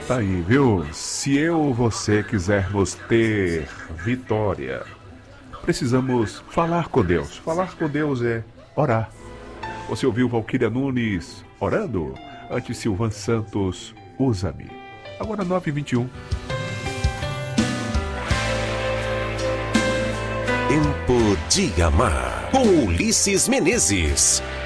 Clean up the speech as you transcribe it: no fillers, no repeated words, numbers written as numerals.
Tá aí, viu? Se eu ou você quisermos ter vitória, precisamos falar com Deus. Falar com Deus é orar. Você ouviu Valquíria Nunes orando? Antes Silvan Santos, usa-me. Agora 9h21. Tempo de Amar, com Ulisses Menezes.